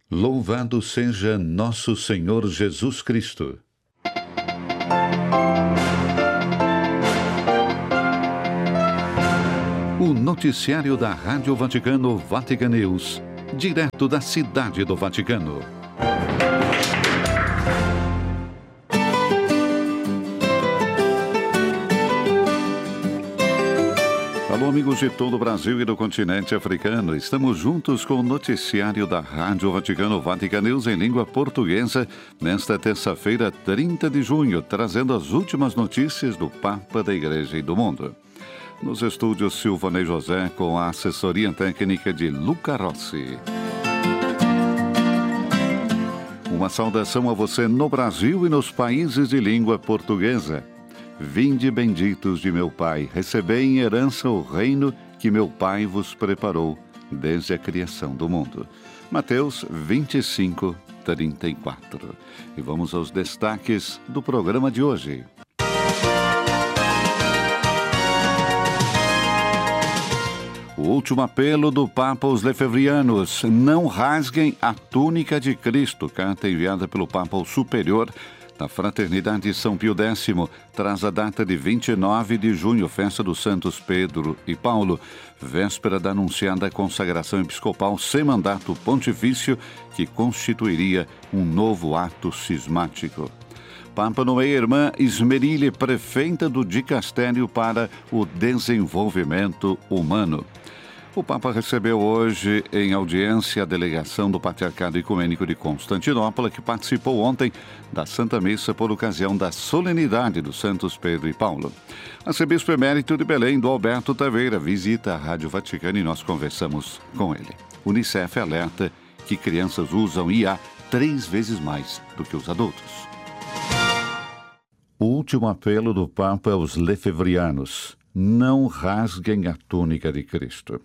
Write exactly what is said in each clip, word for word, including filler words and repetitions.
Louvado seja nosso Senhor Jesus Cristo. O noticiário da Rádio Vaticano Vatican News, direto da Cidade do Vaticano. Alô, amigos de todo o Brasil e do continente africano. Estamos juntos com o noticiário da Rádio Vaticano Vatican News em língua portuguesa nesta terça-feira, trinta de junho, trazendo as últimas notícias do Papa, da Igreja e do mundo. Nos estúdios, Silvanei José, com a assessoria técnica de Luca Rossi. Uma saudação a você no Brasil e nos países de língua portuguesa. Vinde benditos de meu Pai, recebei em herança o reino que meu Pai vos preparou desde a criação do mundo. Mateus vinte e cinco, trinta e quatro. E vamos aos destaques do programa de hoje. O último apelo do Papa aos lefebvrianos: não rasguem a túnica de Cristo. Carta enviada pelo Papa ao Superior da Fraternidade São Pio X, traz a data de vinte e nove de junho, festa dos Santos Pedro e Paulo, véspera da anunciada consagração episcopal sem mandato pontifício, que constituiria um novo ato cismático. Papa nomeia a irmã Ismerile prefeita do Dicastério para o Desenvolvimento Humano. O Papa recebeu hoje em audiência a delegação do Patriarcado Ecumênico de Constantinopla, que participou ontem da Santa Missa por ocasião da solenidade dos Santos Pedro e Paulo. Arcebispo Emérito de Belém, do Alberto Taveira, visita a Rádio Vaticana e nós conversamos com ele. Unicef alerta que crianças usam I A três vezes mais do que os adultos. O último apelo do Papa aos lefebvrianos: não rasguem a túnica de Cristo.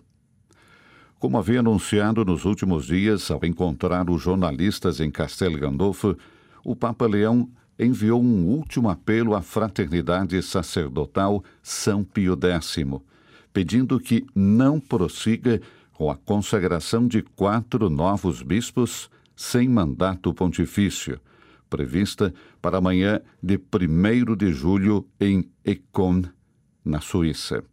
Como havia anunciado nos últimos dias, ao encontrar os jornalistas em Castel Gandolfo, o Papa Leão enviou um último apelo à fraternidade sacerdotal São Pio X, pedindo que não prossiga com a consagração de quatro novos bispos sem mandato pontifício, prevista para amanhã de primeiro de julho em Econ, na Suíça.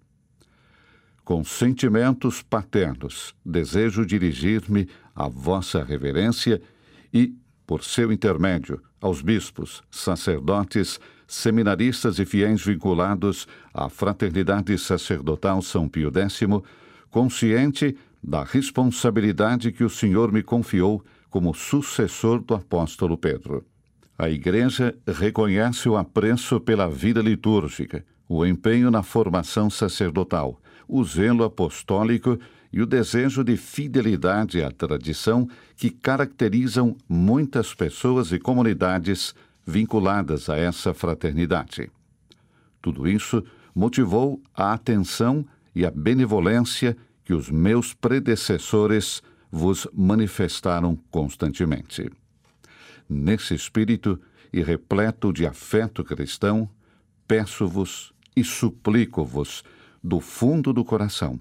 Com sentimentos paternos, desejo dirigir-me à vossa reverência e, por seu intermédio, aos bispos, sacerdotes, seminaristas e fiéis vinculados à Fraternidade Sacerdotal São Pio X, consciente da responsabilidade que o Senhor me confiou como sucessor do apóstolo Pedro. A Igreja reconhece o apreço pela vida litúrgica, o empenho na formação sacerdotal, o zelo apostólico e o desejo de fidelidade à tradição que caracterizam muitas pessoas e comunidades vinculadas a essa fraternidade. Tudo isso motivou a atenção e a benevolência que os meus predecessores vos manifestaram constantemente. Nesse espírito e repleto de afeto cristão, peço-vos e suplico-vos do fundo do coração: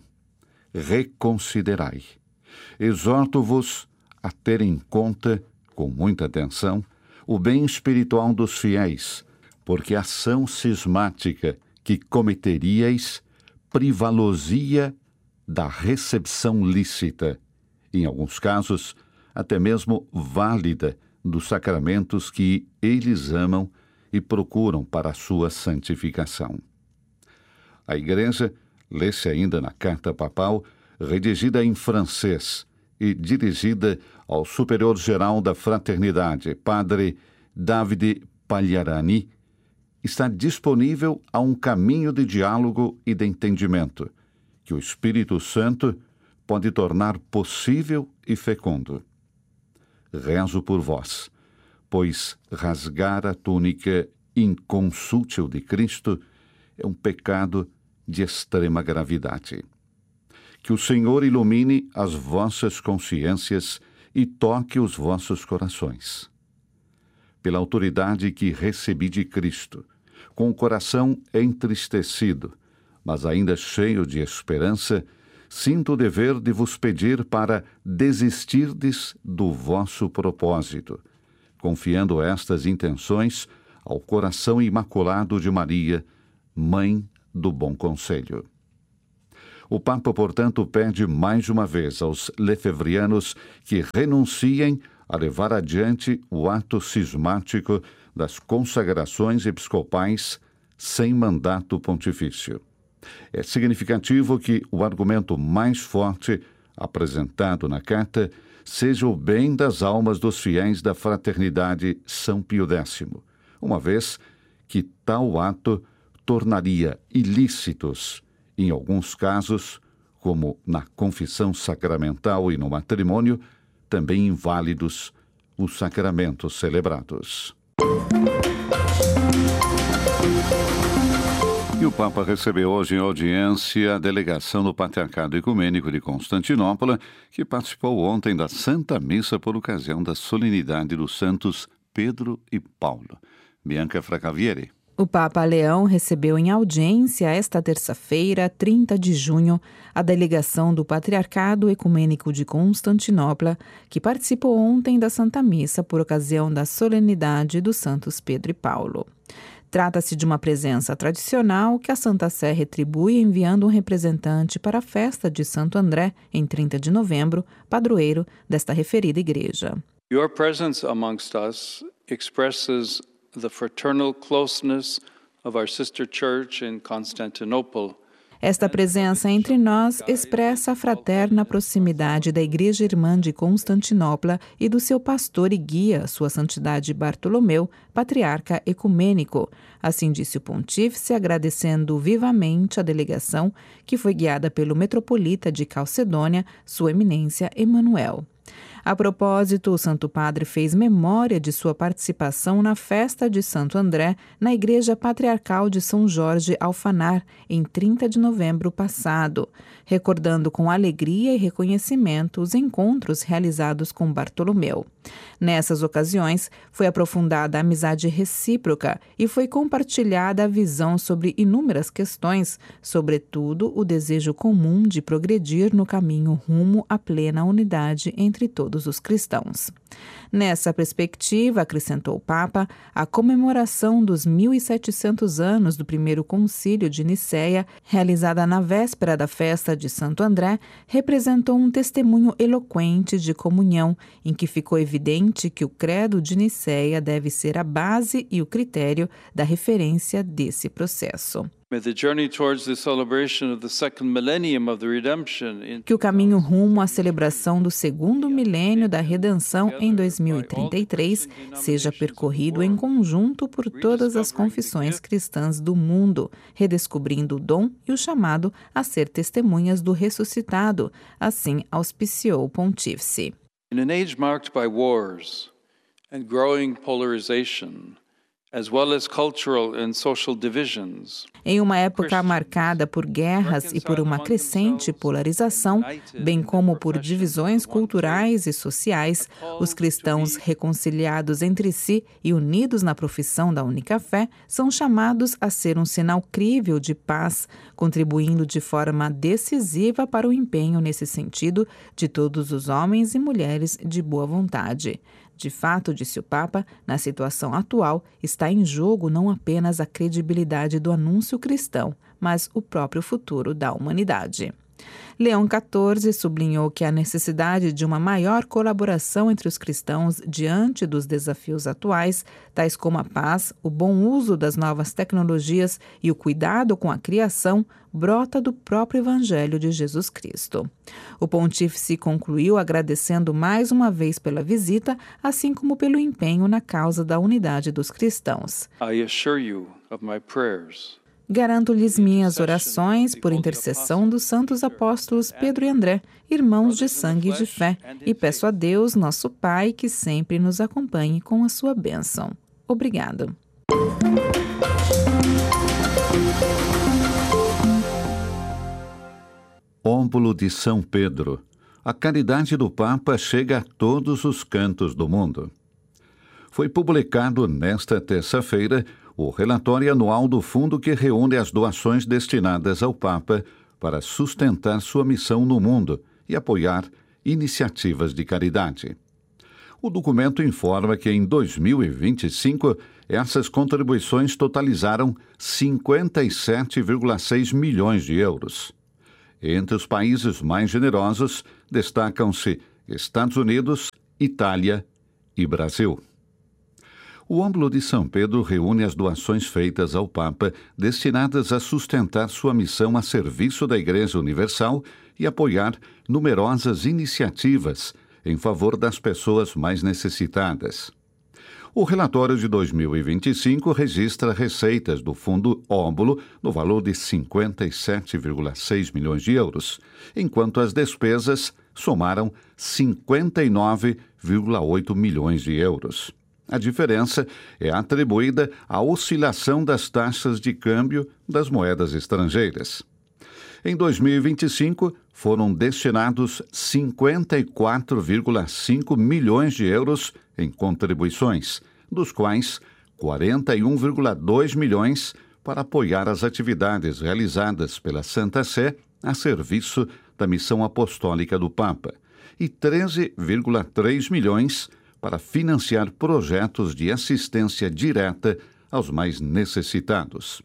reconsiderai. Exorto-vos a ter em conta, com muita atenção, o bem espiritual dos fiéis, porque a ação cismática que cometeríeis privá-los-ia da recepção lícita, em alguns casos, até mesmo válida, dos sacramentos que eles amam e procuram para a sua santificação. A Igreja, lê-se ainda na carta papal, redigida em francês e dirigida ao superior-geral da Fraternidade, Padre Davide Pagliarani, está disponível a um caminho de diálogo e de entendimento, que o Espírito Santo pode tornar possível e fecundo. Rezo por vós, pois rasgar a túnica inconsútil de Cristo é um pecado de extrema gravidade. Que o Senhor ilumine as vossas consciências e toque os vossos corações. Pela autoridade que recebi de Cristo, com o coração entristecido, mas ainda cheio de esperança, sinto o dever de vos pedir para desistirdes do vosso propósito, confiando estas intenções ao coração imaculado de Maria, Mãe do Bom Conselho. O Papa, portanto, pede mais uma vez aos lefevrianos que renunciem a levar adiante o ato cismático das consagrações episcopais sem mandato pontifício. É significativo que o argumento mais forte apresentado na carta seja o bem das almas dos fiéis da Fraternidade São Pio Décimo, uma vez que tal ato tornaria ilícitos, em alguns casos, como na confissão sacramental e no matrimônio, também inválidos os sacramentos celebrados. E o Papa recebeu hoje em audiência a delegação do Patriarcado Ecumênico de Constantinopla, que participou ontem da Santa Missa por ocasião da solenidade dos santos Pedro e Paulo. Bianca Fracavieri. O Papa Leão recebeu em audiência esta terça-feira, trinta de junho, a delegação do Patriarcado Ecumênico de Constantinopla, que participou ontem da Santa Missa por ocasião da solenidade dos santos Pedro e Paulo. Trata-se de uma presença tradicional que a Santa Sé retribui enviando um representante para a festa de Santo André, em trinta de novembro, padroeiro desta referida igreja. Your presence amongst us expresses the fraternal closeness of our sister church in Constantinople. Esta presença entre nós expressa a fraterna proximidade da Igreja Irmã de Constantinopla e do seu pastor e guia, Sua Santidade Bartolomeu, patriarca ecumênico. Assim disse o pontífice, agradecendo vivamente a delegação que foi guiada pelo metropolita de Calcedônia, Sua Eminência Emanuel. A propósito, o Santo Padre fez memória de sua participação na festa de Santo André na Igreja Patriarcal de São Jorge Alfanar, em trinta de novembro passado, recordando com alegria e reconhecimento os encontros realizados com Bartolomeu. Nessas ocasiões, foi aprofundada a amizade recíproca e foi compartilhada a visão sobre inúmeras questões, sobretudo o desejo comum de progredir no caminho rumo à plena unidade entre todos os cristãos. Nessa perspectiva, acrescentou o Papa, a comemoração dos mil e setecentos anos do primeiro concílio de Nicéia, realizada na véspera da festa de Santo André, representou um testemunho eloquente de comunhão, em que ficou evidente que o credo de Nicéia deve ser a base e o critério da referência desse processo. Que o caminho rumo à celebração do segundo milênio da redenção em dois mil e trinta e três seja percorrido em conjunto por todas as confissões cristãs do mundo, redescobrindo o dom e o chamado a ser testemunhas do ressuscitado, assim auspiciou o pontífice. In an age marked by wars and growing polarization, as well as cultural and social divisions. Em uma época marcada por guerras e por uma crescente polarização, bem como por divisões culturais e sociais, os cristãos reconciliados entre si e unidos na profissão da única fé são chamados a ser um sinal crível de paz, contribuindo de forma decisiva para o empenho nesse sentido de todos os homens e mulheres de boa vontade. De fato, disse o Papa, na situação atual está em jogo não apenas a credibilidade do anúncio cristão, mas o próprio futuro da humanidade. Leão quatorze sublinhou que a necessidade de uma maior colaboração entre os cristãos diante dos desafios atuais, tais como a paz, o bom uso das novas tecnologias e o cuidado com a criação, brota do próprio Evangelho de Jesus Cristo. O pontífice concluiu agradecendo mais uma vez pela visita, assim como pelo empenho na causa da unidade dos cristãos. I assure you of my prayers. Garanto-lhes minhas orações por intercessão dos santos apóstolos Pedro e André, irmãos de sangue e de fé, e peço a Deus, nosso Pai, que sempre nos acompanhe com a sua bênção. Obrigado. Ómbulo de São Pedro. A caridade do Papa chega a todos os cantos do mundo. Foi publicado nesta terça-feira o relatório anual do fundo que reúne as doações destinadas ao Papa para sustentar sua missão no mundo e apoiar iniciativas de caridade. O documento informa que em dois mil e vinte e cinco, essas contribuições totalizaram cinquenta e sete vírgula seis milhões de euros. Entre os países mais generosos, destacam-se Estados Unidos, Itália e Brasil. O Ómbulo de São Pedro reúne as doações feitas ao Papa destinadas a sustentar sua missão a serviço da Igreja Universal e apoiar numerosas iniciativas em favor das pessoas mais necessitadas. O relatório de dois mil e vinte e cinco registra receitas do Fundo Ómbulo no valor de cinquenta e sete vírgula seis milhões de euros, enquanto as despesas somaram cinquenta e nove vírgula oito milhões de euros. A diferença é atribuída à oscilação das taxas de câmbio das moedas estrangeiras. Em dois mil e vinte e cinco, foram destinados cinquenta e quatro vírgula cinco milhões de euros em contribuições, dos quais quarenta e um vírgula dois milhões para apoiar as atividades realizadas pela Santa Sé a serviço da missão apostólica do Papa, e treze vírgula três milhões para financiar projetos de assistência direta aos mais necessitados.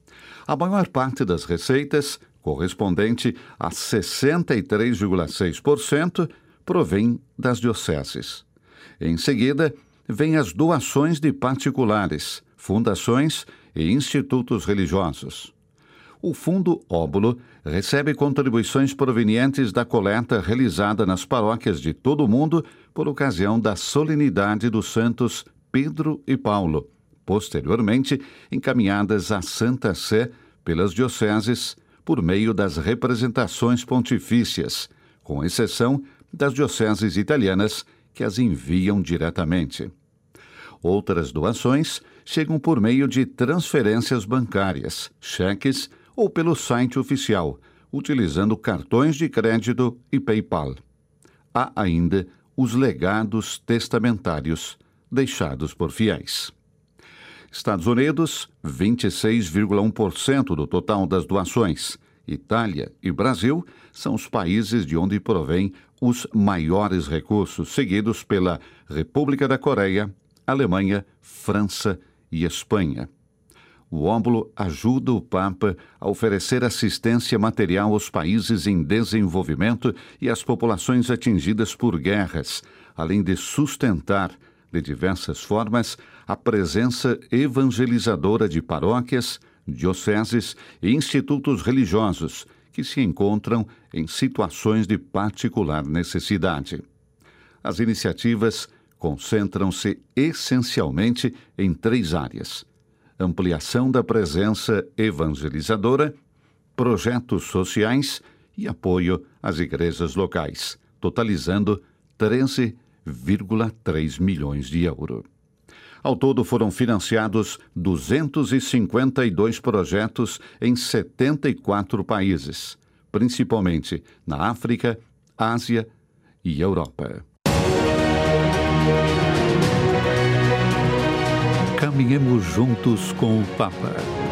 A maior parte das receitas, correspondente a sessenta e três vírgula seis por cento, provém das dioceses. Em seguida, vêm as doações de particulares, fundações e institutos religiosos. O Fundo Ómbulo recebe contribuições provenientes da coleta realizada nas paróquias de todo o mundo por ocasião da solenidade dos santos Pedro e Paulo, posteriormente encaminhadas à Santa Sé pelas dioceses por meio das representações pontifícias, com exceção das dioceses italianas que as enviam diretamente. Outras doações chegam por meio de transferências bancárias, cheques ou pelo site oficial, utilizando cartões de crédito e PayPal. Há ainda os legados testamentários deixados por fiéis. Estados Unidos, vinte e seis vírgula um por cento do total das doações. Itália e Brasil são os países de onde provém os maiores recursos, seguidos pela República da Coreia, Alemanha, França e Espanha. O Ómbulo ajuda o Papa a oferecer assistência material aos países em desenvolvimento e às populações atingidas por guerras, além de sustentar, de diversas formas, a presença evangelizadora de paróquias, dioceses e institutos religiosos que se encontram em situações de particular necessidade. As iniciativas concentram-se essencialmente em três áreas: ampliação da presença evangelizadora, projetos sociais e apoio às igrejas locais, totalizando treze vírgula três milhões de euros. Ao todo foram financiados duzentos e cinquenta e dois projetos em setenta e quatro países, principalmente na África, Ásia e Europa. Caminhemos juntos com o Papa.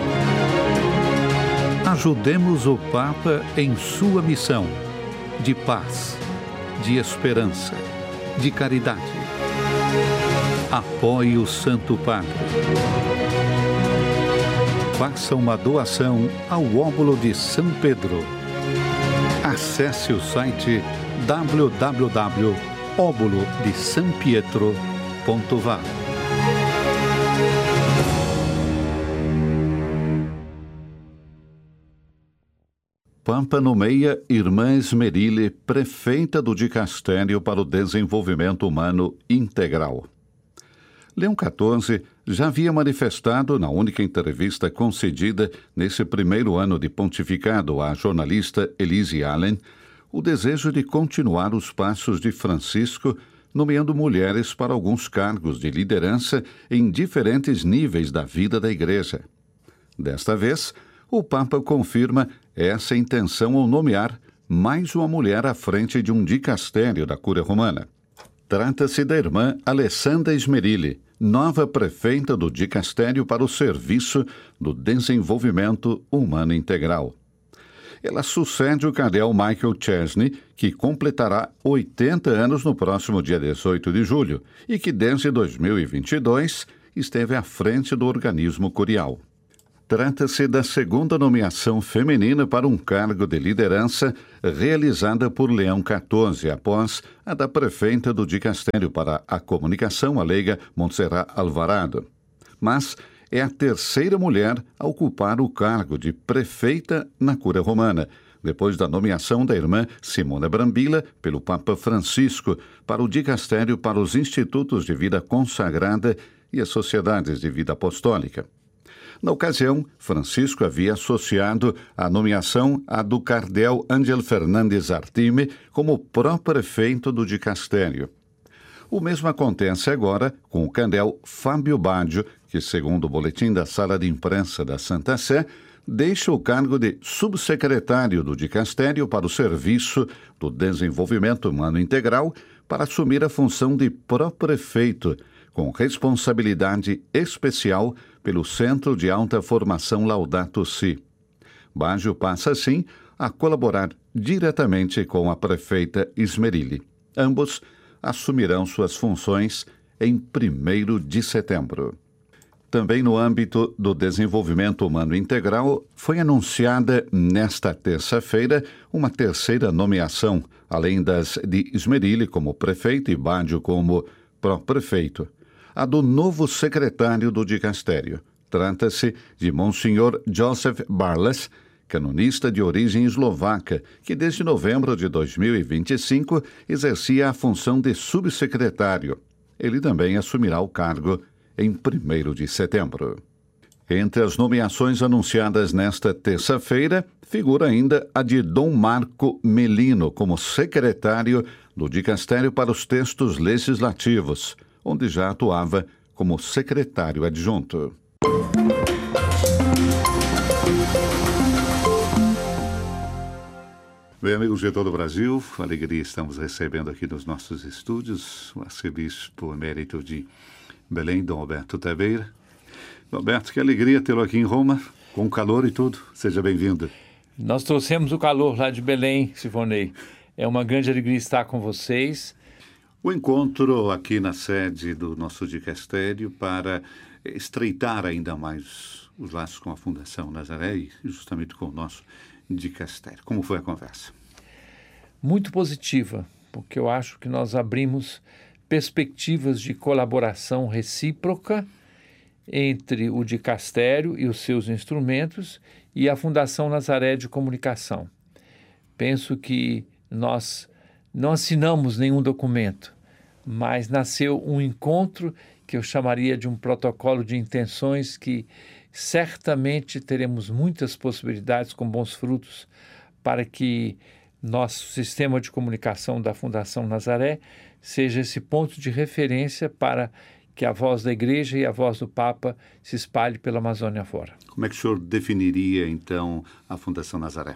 Ajudemos o Papa em sua missão de paz, de esperança, de caridade. Apoie o Santo Padre. Faça uma doação ao Ómbulo de São Pedro. Acesse o site w w w ponto óbulo de são pietro ponto v a. Papa nomeia Irmã Esmerile prefeita do Dicastério para o Desenvolvimento Humano Integral. Leão quatorze já havia manifestado, na única entrevista concedida nesse primeiro ano de pontificado à jornalista Elise Allen, o desejo de continuar os passos de Francisco, nomeando mulheres para alguns cargos de liderança em diferentes níveis da vida da Igreja. Desta vez, o Papa confirma essa intenção ao nomear mais uma mulher à frente de um dicastério da Cúria Romana. Trata-se da irmã Alessandra Esmerile, nova prefeita do Dicastério para o Serviço do Desenvolvimento Humano Integral. Ela sucede o cardeal Michael Chesney, que completará oitenta anos no próximo dia dezoito de julho e que desde dois mil e vinte e dois esteve à frente do organismo curial. Trata-se da segunda nomeação feminina para um cargo de liderança realizada por Leão quatorze, após a da prefeita do Dicastério para a Comunicação, a leiga Montserrat Alvarado. Mas é a terceira mulher a ocupar o cargo de prefeita na Cúria Romana, depois da nomeação da irmã Simona Brambilla pelo Papa Francisco para o Dicastério para os Institutos de Vida Consagrada e as Sociedades de Vida Apostólica. Na ocasião, Francisco havia associado a nomeação à do cardeal Ángel Fernandes Artime como pró-prefeito do dicastério. O mesmo acontece agora com o cardeal Fábio Baggio, que, segundo o boletim da Sala de Imprensa da Santa Sé, deixa o cargo de subsecretário do dicastério para o Serviço do Desenvolvimento Humano Integral para assumir a função de pró-prefeito, com responsabilidade especial pelo Centro de Alta Formação Laudato Si. Baggio passa, assim, a colaborar diretamente com a prefeita Ismerilli. Ambos assumirão suas funções em primeiro de setembro. Também no âmbito do desenvolvimento humano integral, foi anunciada nesta terça-feira uma terceira nomeação, além das de Ismerilli como prefeito e Baggio como pró-prefeito, a do novo secretário do dicastério. Trata-se de Monsenhor Joseph Barles, canonista de origem eslovaca, que desde novembro de dois mil e vinte e cinco exercia a função de subsecretário. Ele também assumirá o cargo em primeiro de setembro. Entre as nomeações anunciadas nesta terça-feira, figura ainda a de Dom Marco Melino como secretário do Dicastério para os Textos Legislativos, onde já atuava como secretário adjunto. Bem, amigos de todo o Brasil, alegria estamos recebendo aqui nos nossos estúdios o arcebispo emérito de Belém, Dom Alberto Taveira. Dom Alberto, que alegria tê-lo aqui em Roma, com calor e tudo. Seja bem-vindo. Nós trouxemos o calor lá de Belém, Sivonei. É uma grande alegria estar com vocês. O encontro aqui na sede do nosso dicastério para estreitar ainda mais os laços com a Fundação Nazaré e justamente com o nosso dicastério. Como foi a conversa? Muito positiva, porque eu acho que nós abrimos perspectivas de colaboração recíproca entre o dicastério e os seus instrumentos e a Fundação Nazaré de Comunicação. Penso que nós não assinamos nenhum documento, mas nasceu um encontro que eu chamaria de um protocolo de intenções que certamente teremos muitas possibilidades com bons frutos para que nosso sistema de comunicação da Fundação Nazaré seja esse ponto de referência para que a voz da Igreja e a voz do Papa se espalhe pela Amazônia fora. Como é que o senhor definiria, então, a Fundação Nazaré?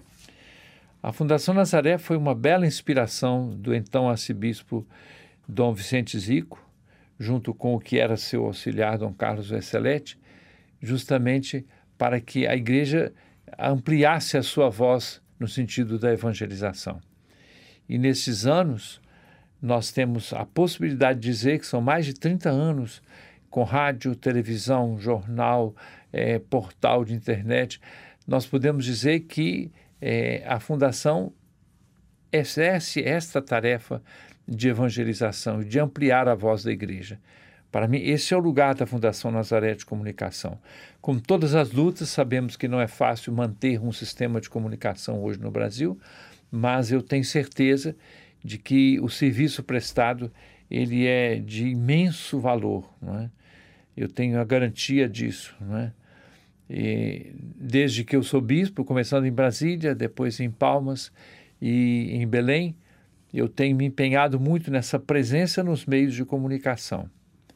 A Fundação Nazaré foi uma bela inspiração do então arcebispo Dom Vicente Zico, junto com o que era seu auxiliar, Dom Carlos Vescelete, justamente para que a Igreja ampliasse a sua voz no sentido da evangelização. E nesses anos, nós temos a possibilidade de dizer que são mais de trinta anos com rádio, televisão, jornal, eh, portal de internet. Nós podemos dizer que eh, a Fundação exerce esta tarefa de evangelização e de ampliar a voz da Igreja. Para mim, esse é o lugar da Fundação Nazaré de Comunicação. Com todas as lutas, sabemos que não é fácil manter um sistema de comunicação hoje no Brasil, mas eu tenho certeza de que o serviço prestado ele é de imenso valor, não é? Eu tenho a garantia disso, não é? E desde que eu sou bispo, começando em Brasília, depois em Palmas e em Belém, eu tenho me empenhado muito nessa presença nos meios de comunicação.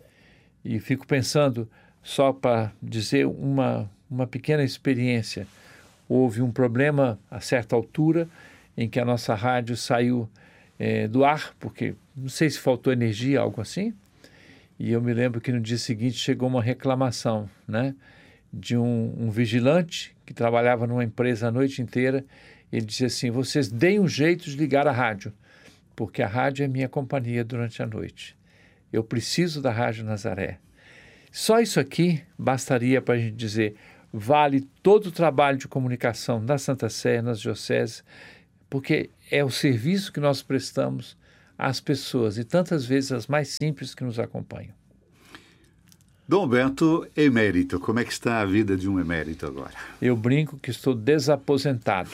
E fico pensando, só para dizer uma, uma pequena experiência, houve um problema a certa altura em que a nossa rádio saiu é, do ar, porque não sei se faltou energia, algo assim, e eu me lembro que no dia seguinte chegou uma reclamação, né, de um, um vigilante que trabalhava numa empresa a noite inteira Ele dizia assim, vocês deem um jeito de ligar a rádio, porque a rádio é minha companhia durante a noite. Eu preciso da Rádio Nazaré. Só isso aqui bastaria para a gente dizer, vale todo o trabalho de comunicação na Santa Sé, nas dioceses, porque é o serviço que nós prestamos às pessoas, e tantas vezes as mais simples que nos acompanham. Dom Alberto, emérito, como é que está a vida de um emérito agora? Eu brinco que estou desaposentado.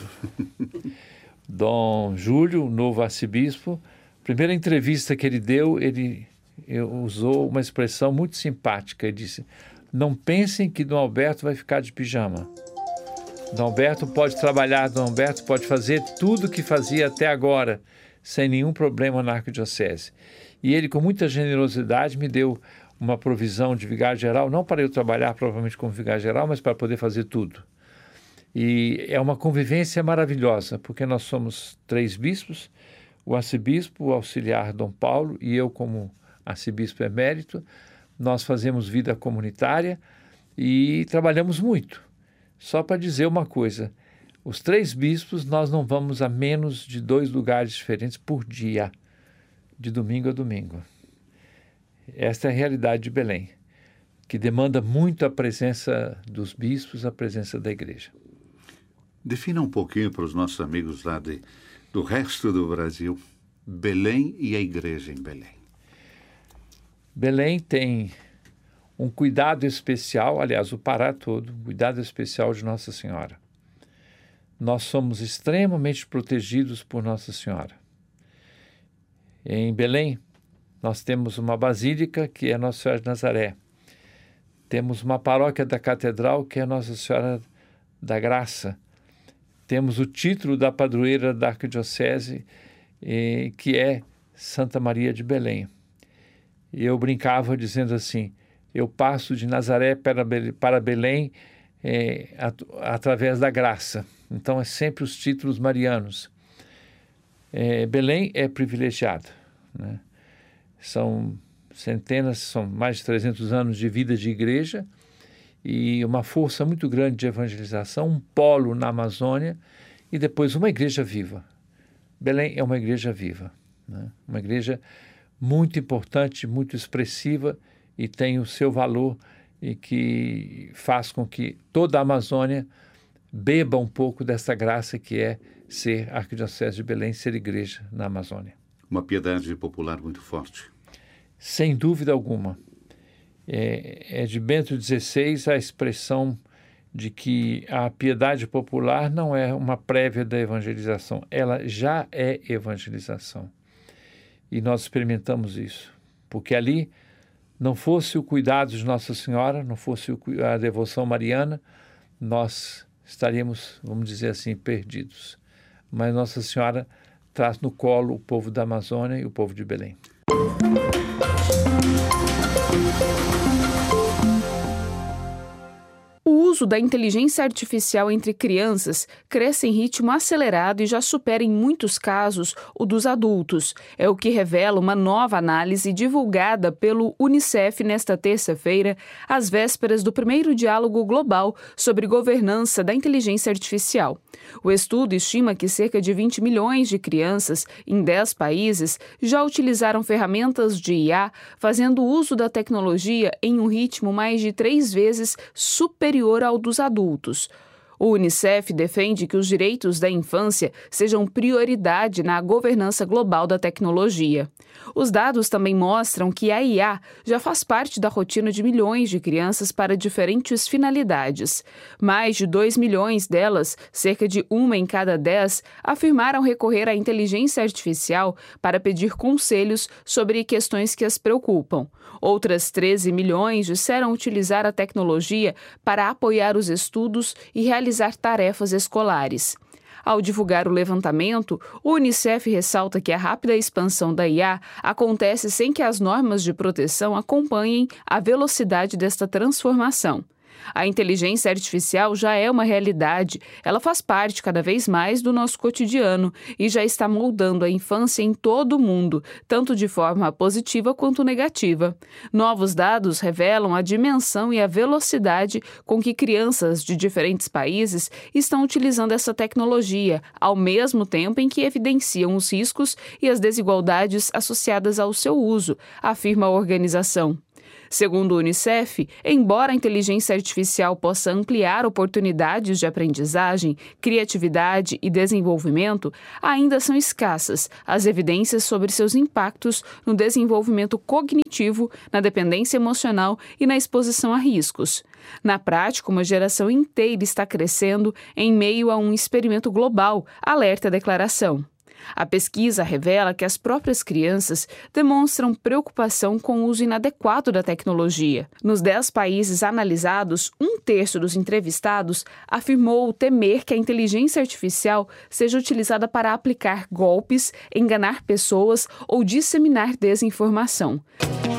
Dom Júlio, novo arcebispo, primeira entrevista que ele deu, ele usou uma expressão muito simpática. Ele disse, não pensem que Dom Alberto vai ficar de pijama. Dom Alberto pode trabalhar, Dom Alberto pode fazer tudo o que fazia até agora, sem nenhum problema na arquidiocese. E ele, com muita generosidade, me deu uma provisão de vigário-geral, não para eu trabalhar provavelmente como vigário-geral, mas para poder fazer tudo. E é uma convivência maravilhosa, porque nós somos três bispos, o arcebispo, o auxiliar Dom Paulo e eu como arcebispo emérito. Nós fazemos vida comunitária e trabalhamos muito. Só para dizer uma coisa, os três bispos nós não vamos a menos de dois lugares diferentes por dia, de domingo a domingo. Esta é a realidade de Belém, que demanda muito a presença dos bispos, a presença da igreja. Defina um pouquinho para os nossos amigos lá de, do resto do Brasil, Belém e a igreja em Belém. Belém tem um cuidado especial, aliás, o Pará todo, um cuidado especial de Nossa Senhora. Nós somos extremamente protegidos por Nossa Senhora. Em Belém, nós temos uma basílica, que é Nossa Senhora de Nazaré. Temos uma paróquia da Catedral, que é Nossa Senhora da Graça. Temos o título da padroeira da Arquidiocese, eh, que é Santa Maria de Belém. E eu brincava dizendo assim, eu passo de Nazaré para Belém, para Belém eh, at, através da graça. Então, é sempre os títulos marianos. Eh, Belém é privilegiado, né? São centenas, são mais de trezentos anos de vida de igreja e uma força muito grande de evangelização, um polo na Amazônia e depois uma igreja viva. Belém é uma igreja viva, né? Uma igreja muito importante, muito expressiva e tem o seu valor e que faz com que toda a Amazônia beba um pouco dessa graça que é ser Arquidiocese de Belém, ser igreja na Amazônia. Uma piedade popular muito forte. Sem dúvida alguma. É, é de Bento dezesseis a expressão de que a piedade popular não é uma prévia da evangelização, ela já é evangelização. E nós experimentamos isso, porque ali não fosse o cuidado de Nossa Senhora, não fosse a devoção mariana, nós estaríamos, vamos dizer assim, perdidos. Mas Nossa Senhora traz no colo o povo da Amazônia e o povo de Belém. O uso da inteligência artificial entre crianças cresce em ritmo acelerado e já supera em muitos casos o dos adultos. É o que revela uma nova análise divulgada pelo Unicef nesta terça-feira, às vésperas do primeiro diálogo global sobre governança da inteligência artificial. O estudo estima que cerca de vinte milhões de crianças em dez países já utilizaram ferramentas de I A, fazendo uso da tecnologia em um ritmo mais de três vezes superior ao dos adultos. O Unicef defende que os direitos da infância sejam prioridade na governança global da tecnologia. Os dados também mostram que a I A já faz parte da rotina de milhões de crianças para diferentes finalidades. Mais de dois milhões delas, cerca de uma em cada dez, afirmaram recorrer à inteligência artificial para pedir conselhos sobre questões que as preocupam. Outras treze milhões disseram utilizar a tecnologia para apoiar os estudos e realizar tarefas escolares. Ao divulgar o levantamento, o Unicef ressalta que a rápida expansão da I A acontece sem que as normas de proteção acompanhem a velocidade desta transformação. A inteligência artificial já é uma realidade. Ela faz parte cada vez mais do nosso cotidiano e já está moldando a infância em todo o mundo, tanto de forma positiva quanto negativa. Novos dados revelam a dimensão e a velocidade com que crianças de diferentes países estão utilizando essa tecnologia, ao mesmo tempo em que evidenciam os riscos e as desigualdades associadas ao seu uso, afirma a organização. Segundo o Unicef, embora a inteligência artificial possa ampliar oportunidades de aprendizagem, criatividade e desenvolvimento, ainda são escassas as evidências sobre seus impactos no desenvolvimento cognitivo, na dependência emocional e na exposição a riscos. Na prática, uma geração inteira está crescendo em meio a um experimento global, alerta a declaração. A pesquisa revela que as próprias crianças demonstram preocupação com o uso inadequado da tecnologia. Nos dez países analisados, um terço dos entrevistados afirmou temer que a inteligência artificial seja utilizada para aplicar golpes, enganar pessoas ou disseminar desinformação.